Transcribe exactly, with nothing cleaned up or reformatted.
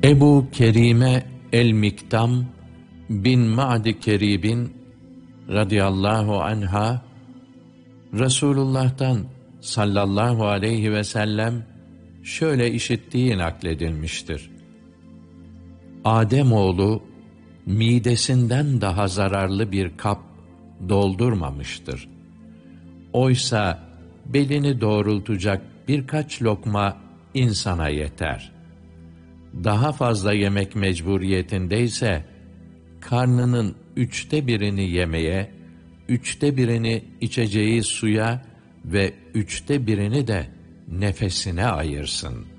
Ebu Kerime el-Miktam bin Ma'di Kerib'in radıyallahu anha, Resulullah'tan sallallahu aleyhi ve sellem şöyle işittiği nakledilmiştir. Ademoğlu midesinden daha zararlı bir kap doldurmamıştır. Oysa belini doğrultacak birkaç lokma insana yeter. Daha fazla yemek mecburiyetindeyse, karnının üçte birini yemeye, üçte birini içeceği suya ve üçte birini de nefesine ayırsın.''